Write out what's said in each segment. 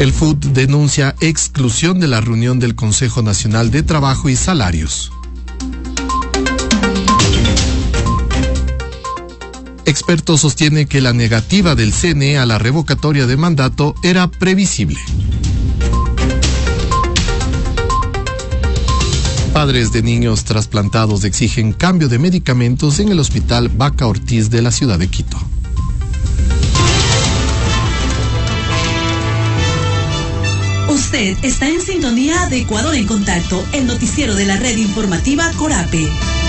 El FUT denuncia exclusión de la reunión del Consejo Nacional de Trabajo y Salarios. Expertos sostienen que la negativa del CNE a la revocatoria de mandato era previsible. Padres de niños trasplantados exigen cambio de medicamentos en el Hospital Vaca Ortiz de la ciudad de Quito. Usted está en sintonía de Ecuador en Contacto, el noticiero de la red informativa Corape.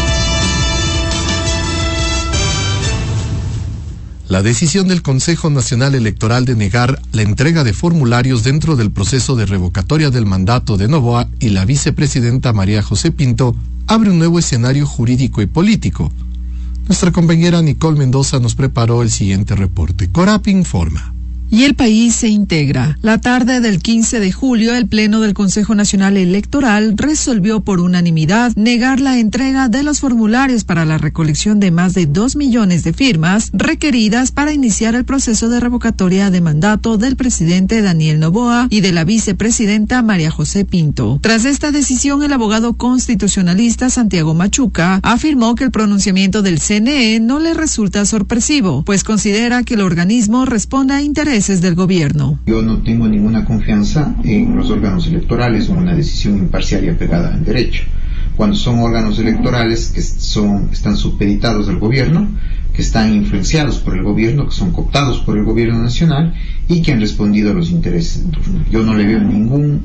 La decisión del Consejo Nacional Electoral de negar la entrega de formularios dentro del proceso de revocatoria del mandato de Noboa y la vicepresidenta María José Pinto abre un nuevo escenario jurídico y político. Nuestra compañera Nicole Mendoza nos preparó el siguiente reporte. Corape informa. Y el país se integra. La tarde del 15 de julio, el Pleno del Consejo Nacional Electoral resolvió por unanimidad negar la entrega de los formularios para la recolección de más de 2 millones de firmas requeridas para iniciar el proceso de revocatoria de mandato del presidente Daniel Noboa y de la vicepresidenta María José Pinto. Tras esta decisión, el abogado constitucionalista Santiago Machuca afirmó que el pronunciamiento del CNE no le resulta sorpresivo, pues considera que el organismo responde a intereses del gobierno. Yo no tengo ninguna confianza en los órganos electorales o en una decisión imparcial y apegada al derecho. Cuando son órganos electorales que están supeditados al gobierno, que están influenciados por el gobierno, que son cooptados por el gobierno nacional y que han respondido a los intereses en turno. Yo no le veo ningún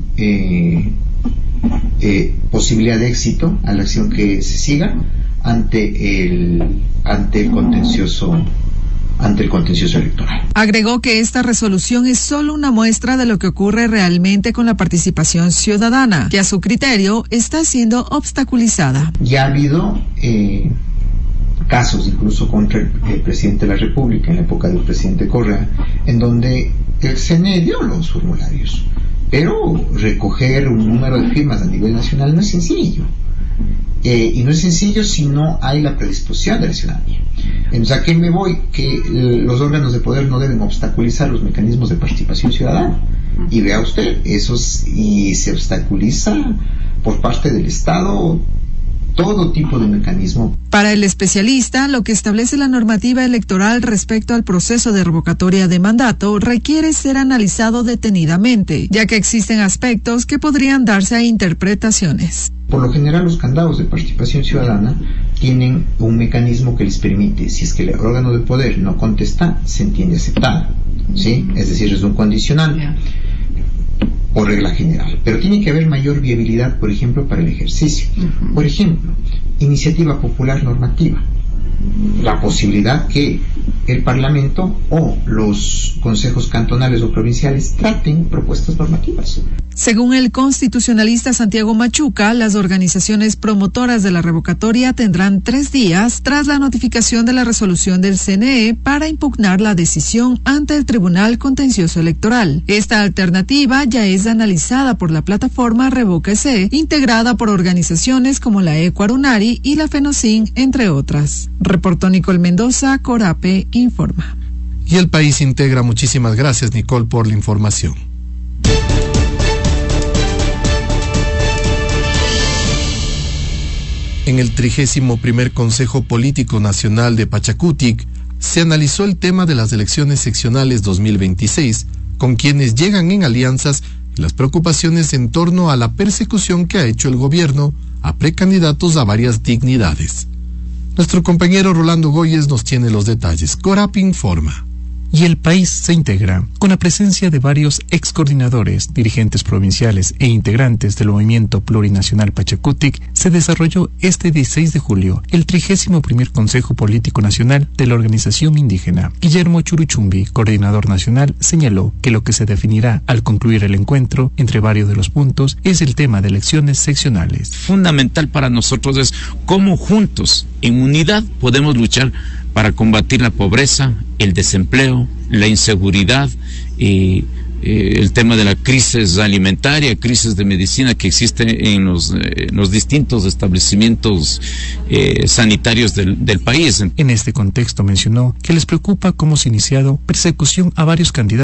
posibilidad de éxito a la acción que se siga ante el contencioso electoral. Agregó que esta resolución es solo una muestra de lo que ocurre realmente con la participación ciudadana, que a su criterio está siendo obstaculizada. Ya ha habido casos, incluso contra el presidente de la República, en la época del presidente Correa, en donde el CNE dio los formularios, pero recoger un número de firmas a nivel nacional no es sencillo. Y no es sencillo si no hay la predisposición de la ciudadanía. Entonces, ¿a qué me voy? Que los órganos de poder no deben obstaculizar los mecanismos de participación ciudadana. Y vea usted, y se obstaculiza por parte del Estado todo tipo de mecanismo. Para el especialista, lo que establece la normativa electoral respecto al proceso de revocatoria de mandato requiere ser analizado detenidamente, ya que existen aspectos que podrían darse a interpretaciones. Por lo general, los candados de participación ciudadana tienen un mecanismo que les permite, si es que el órgano de poder no contesta, se entiende aceptado, ¿sí? Es decir, es un condicional por regla general. Pero tiene que haber mayor viabilidad, por ejemplo, para el ejercicio. Por ejemplo, iniciativa popular normativa. La posibilidad que el Parlamento o los consejos cantonales o provinciales traten propuestas normativas. Según el constitucionalista Santiago Machuca, las organizaciones promotoras de la revocatoria tendrán 3 días tras la notificación de la resolución del CNE para impugnar la decisión ante el Tribunal Contencioso Electoral. Esta alternativa ya es analizada por la plataforma Revóquese, integrada por organizaciones como la Ecuarunari y la FENOCIN, entre otras. Reportó Nicole Mendoza, Corape informa. Y el país integra. Muchísimas gracias, Nicole, por la información. En el 31º Consejo Político Nacional de Pachacutic se analizó el tema de las elecciones seccionales 2026, con quienes llegan en alianzas y las preocupaciones en torno a la persecución que ha hecho el gobierno a precandidatos a varias dignidades. Nuestro compañero Rolando Goyes nos tiene los detalles. Corape informa. Y el país se integra. Con la presencia de varios excoordinadores, dirigentes provinciales e integrantes del movimiento plurinacional Pachacutic, se desarrolló este 16 de julio el 31º Consejo Político Nacional de la organización indígena. Guillermo Churuchumbi, coordinador nacional, señaló que lo que se definirá al concluir el encuentro, entre varios de los puntos, es el tema de elecciones seccionales. Fundamental para nosotros es cómo juntos, en unidad, podemos luchar para combatir la pobreza, el desempleo, la inseguridad y el tema de la crisis alimentaria, crisis de medicina que existe en los distintos establecimientos sanitarios del país. En este contexto mencionó que les preocupa cómo se ha iniciado persecución a varios candidatos